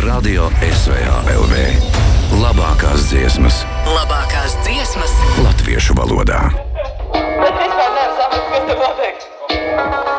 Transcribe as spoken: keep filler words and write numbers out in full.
Radio S V A L V. Labākās dziesmas. Labākā